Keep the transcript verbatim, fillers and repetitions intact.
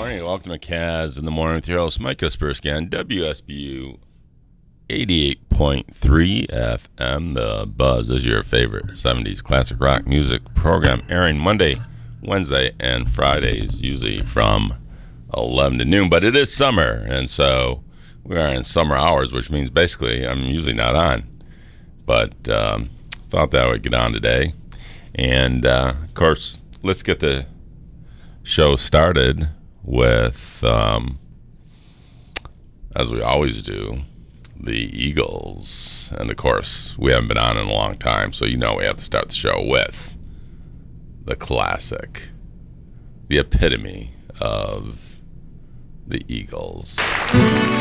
morning. Welcome to Kaz in the Morning with your host, Mike Kaspersky on W S B U eighty-eight point three F M. The Buzz is your favorite seventies classic rock music program, airing Monday, Wednesday, and Fridays, usually from eleven to noon. But it is summer, and so we are in summer hours, which means basically I'm usually not on. But um, thought that I would get on today. And, uh, of course, let's get the show started with, um, as we always do, the Eagles. And, of course, we haven't been on in a long time, so you know we have to start the show with the classic, the epitome of the Eagles.